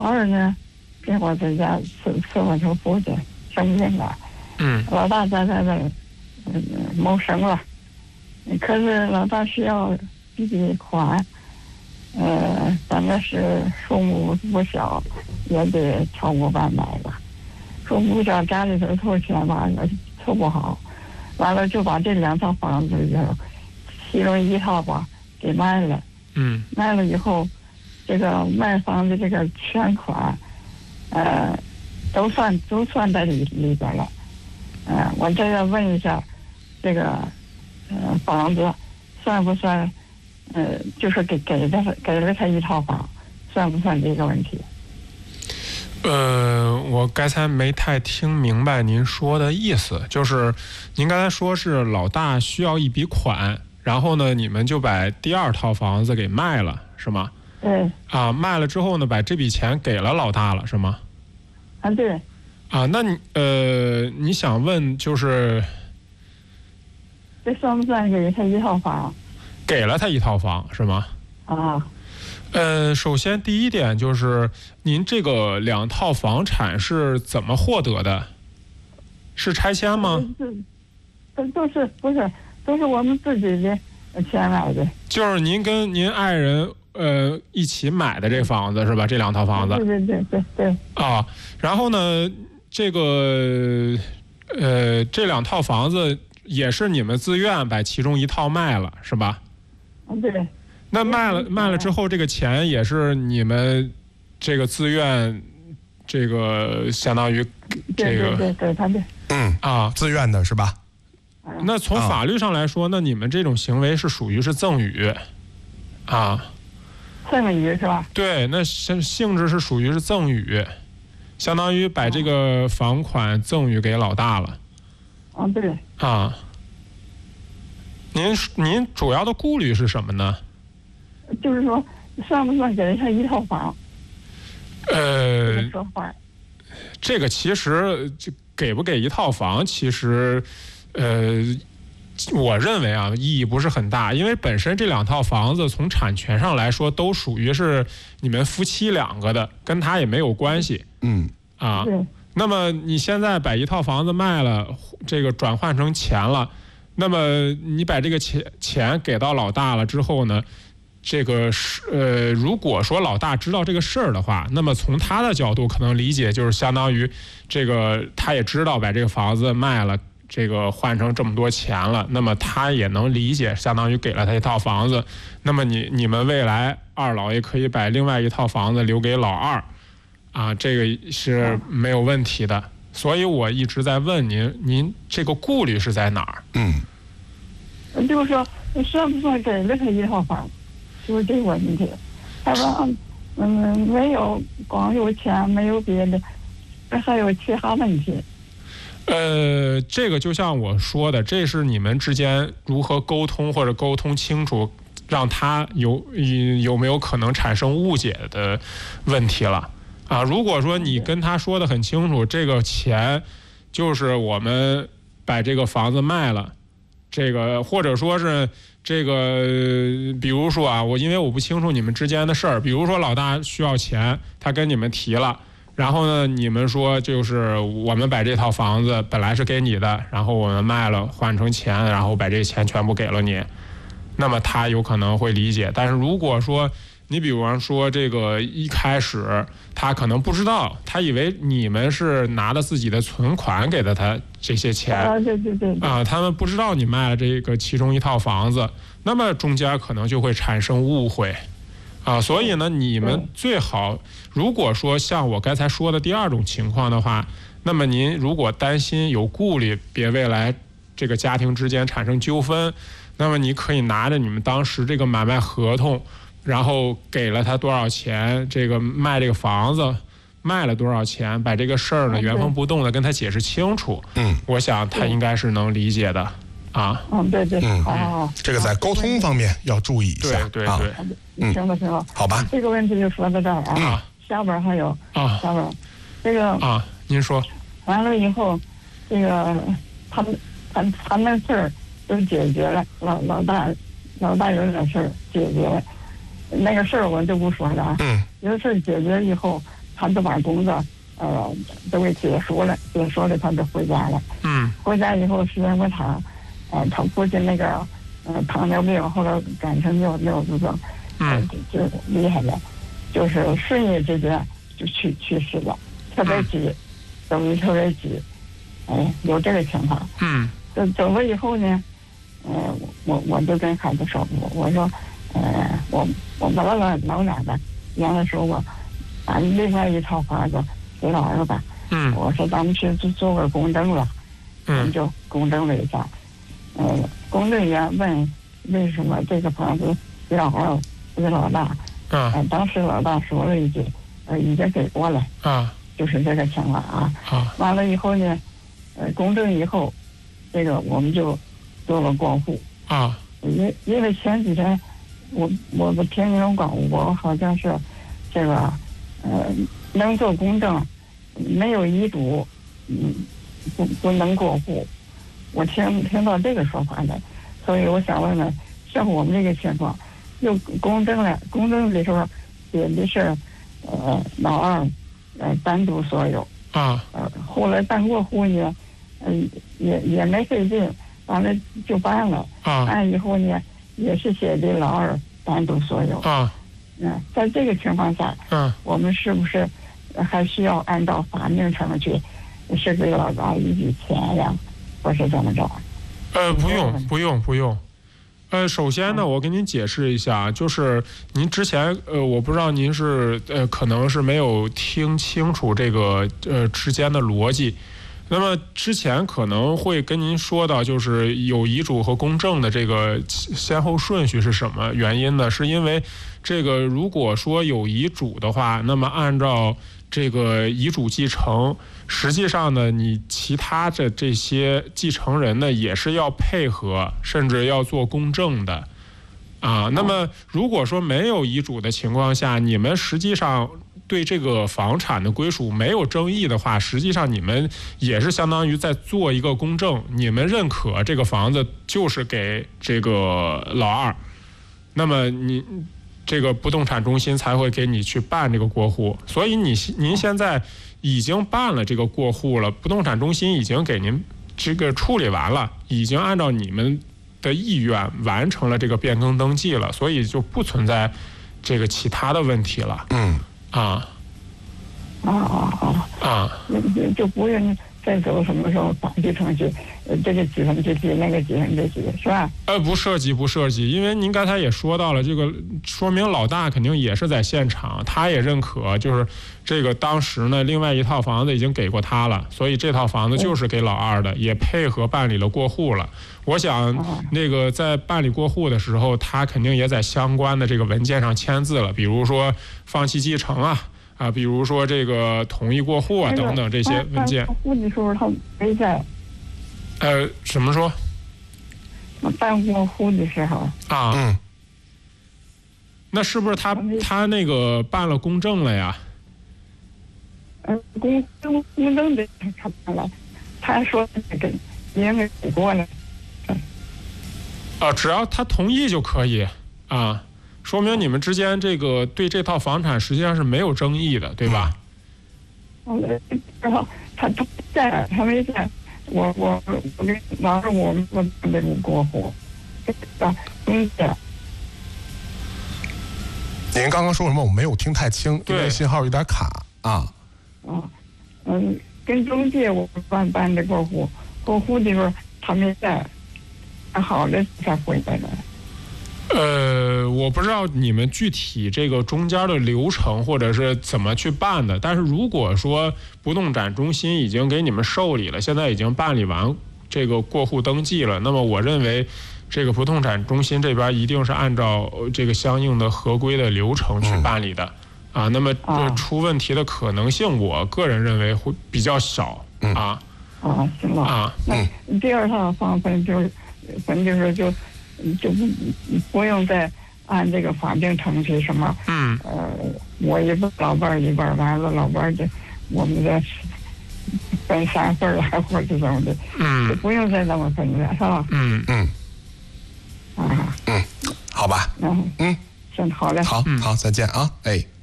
儿呢给我在家伺候成父亲生病了，老大在这谋生了，可是老大需要一笔款，咱们是数目不小，也得超过500了。数目不小，家里头凑钱吧也凑不好，完了就把这2套房子其中1套吧给卖了。卖了以后，这个卖房的这个全款，都算在里边了。我这要问一下，这个房子算不算？就是给了他1套房，算不算这个问题？ 我刚才没太听明白您说的意思，就是您刚才说是老大需要一笔款，然后呢，你们就把第2套房子给卖了，是吗？ 对。 卖了之后呢，把这笔钱给了老大了，是吗？ 对。 那你想问就是， 这算不算给他1套房？ 给了他1套房是吗？首先第一点就是您这个2套房产是怎么获得的？是拆迁吗？都是我们自己的钱买的。就是您跟您爱人一起买的这房子是吧？这2套房子。对。然后呢，这个这2套房子也是你们自愿把其中1套卖了是吧？ 对。 那卖了之后，这个钱也是你们这个自愿，这个相当于这个对他的自愿的是吧？ 那从法律上来说，那你们这种行为是属于是赠与赠与是吧？ 对，那性质是属于是赠与，相当于把这个房款赠与给老大了。 对。 您主要的顾虑是什么呢？ 就是说，算不算给他1套房？ 这个其实给不给1套房，其实我认为意义不是很大，因为本身这2套房子从产权上来说都属于是你们夫妻2个的，跟他也没有关系。那么你现在把1套房子卖了，这个转换成钱了，那么你把这个钱给到老大了之后呢？这个如果说老大知道这个事儿的话，那么从他的角度可能理解就是相当于这个他也知道把这个房子卖了，这个换成这么多钱了，那么他也能理解，相当于给了他1套房子。那么你们未来2老爷可以把另外1套房子留给老2，这个是没有问题的。所以我一直在问您这个顾虑是在哪儿？ 就是说算不算给了他1套房？就是这个问题。他说没有光有钱，没有别的，还有其他问题。 这个就像我说的，这是你们之间如何沟通或者沟通清楚，让他有没有可能产生误解的问题了如果说你跟他说的很清楚，这个钱就是我们把这个房子卖了，这个或者说是这个，比如说因为我不清楚你们之间的事儿，比如说老大需要钱，他跟你们提了，然后呢，你们说就是我们把这套房子本来是给你的，然后我们卖了换成钱，然后把这钱全部给了你，那么他有可能会理解。但是如果说你比方说这个一开始他可能不知道，他以为你们是拿了自己的存款给的他这些钱他们不知道你卖了这个其中1套房子，那么中间可能就会产生误会所以呢，你们最好如果说像我刚才说的第2种情况的话，那么您如果担心有顾虑，别未来这个家庭之间产生纠纷，那么你可以拿着你们当时这个买卖合同，然后给了他多少钱，这个卖这个房子卖了多少钱，把这个事儿呢原封不动的跟他解释清楚。我想他应该是能理解的对， 这个在沟通方面要注意一下。 对， 行了， 好吧， 这个问题就说到这儿下边还有下边这个您说完了以后，这个他们事儿都解决了，老大有点事儿解决了，那个事儿我就不说了有事儿解决以后， 他都把工作都给结束了，他就回家了。回家以后是因为他父亲那个糖尿病，后来改成尿毒症，就厉害了，就是瞬间之间就去世了，特别急，走的特别急，有这个情况。走了以后呢，我就跟孩子说，我说，我把老奶奶原来说我把另外一套房子给老二吧。我说咱们去做个公证了，我们就公证了一下。公证员问为什么这个房子给老二不给老大？当时老大说了一句，已经给过了。就是这个情况啊。完了以后呢，公证以后，这个我们就做了过户。因为前几天我听你们广播，好像是这个能做公证，没有遗嘱，不能过户。我听到这个说法的，所以我想问问，像我们这个情况，又公证了，公证的时候写的是老二单独所有。后来办过户呢，也没费劲，完了就办了。办以后呢，也是写的老二单独所有。在这个情况下，我们是不是还需要按照法定程序，是给老大一笔钱呀，或是怎么着？ 不用。首先呢，我给您解释一下，就是您之前我不知道您是可能是没有听清楚这个之间的逻辑。那么之前可能会跟您说到，就是有遗嘱和公证的这个先后顺序是什么原因呢？是因为这个如果说有遗嘱的话，那么按照这个遗嘱继承，实际上呢，你其他的这些继承人呢也是要配合，甚至要做公证的那么如果说没有遗嘱的情况下，你们实际上对这个房产的归属没有争议的话，实际上你们也是相当于在做一个公证，你们认可这个房子就是给这个老二，那么你这个不动产中心才会给你去办这个过户。所以您现在已经办了这个过户了，不动产中心已经给您这个处理完了，已经按照你们的意愿完成了这个变更登记了，所以就不存在这个其他的问题了。 就不用再走什么时候法律程序，这个几分之几，那个几分之几，是吧？不涉及，因为您刚才也说到了，这个说明老大肯定也是在现场，他也认可，就是这个当时呢，另外一套房子已经给过他了，所以这套房子就是给老二的，也配合办理了过户了。我想那个在办理过户的时候，他肯定也在相关的这个文件上签字了，比如说放弃继承比如说这个同意过户等等这些文件。 办户的时候他没在。 什么说？ 办过户的时候。 那是不是他那个办了公证了呀？ 公证的他办了，他说给因为给过了。 只要他同意就可以说明你们之间这个对这套房产实际上是没有争议的，对吧？ 然后他没在，我跟老二我没有过户， 您刚刚说什么？我没有听太清，因为信号有点卡跟中介我办的过户的时候他没在，好了才回来的。 我不知道你们具体这个中间的流程或者是怎么去办的，但是如果说不动产中心已经给你们受理了，现在已经办理完这个过户登记了，那么我认为这个不动产中心这边一定是按照这个相应的合规的流程去办理的那么出问题的可能性，我个人认为会比较少行了那第二套房分就是就不用再按这个法定程序什么我一半老伴一半，完了老伴就我们再分3份了，或者怎么的就不用再那么分了，是吧？ 好吧行，好嘞， 好，再见